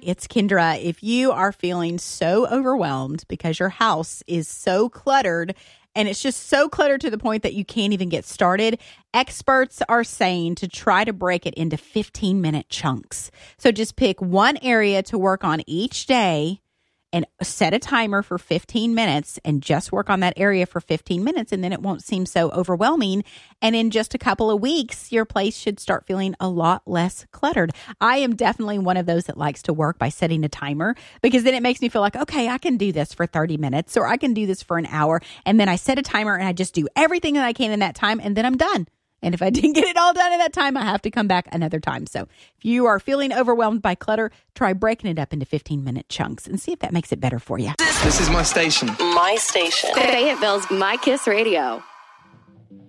it's Kendra. If you are feeling so overwhelmed because your house is so cluttered and it's just so cluttered to the point that you can't even get started, experts are saying to try to break it into 15-minute chunks. So just pick one area to work on each day and set a timer for 15 minutes and just work on that area for 15 minutes, and then it won't seem so overwhelming. And in just a couple of weeks, your place should start feeling a lot less cluttered. I am definitely one of those that likes to work by setting a timer, because then it makes me feel like, okay, I can do this for 30 minutes or I can do this for an hour. And then I set a timer and I just do everything that I can in that time, and then I'm done. And if I didn't get it all done in that time, I have to come back another time. So if you are feeling overwhelmed by clutter, try breaking it up into 15-minute chunks and see if that makes it better for you. This is my station. My station. Fayetteville's My Kiss Radio.